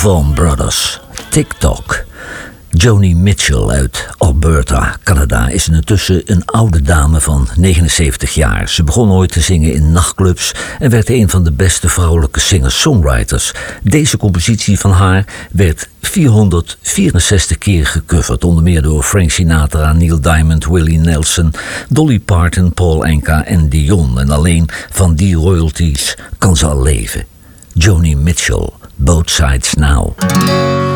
Vaughan Brothers, TikTok. Joni Mitchell uit Alberta, Canada, is intussen een oude dame van 79 jaar. Ze begon ooit te zingen in nachtclubs en werd een van de beste vrouwelijke singer-songwriters. Deze compositie van haar werd 464 keer gecoverd, onder meer door Frank Sinatra, Neil Diamond, Willie Nelson, Dolly Parton, Paul Anka en Dion. En alleen van die royalties kan ze al leven. Joni Mitchell, Both Sides Now.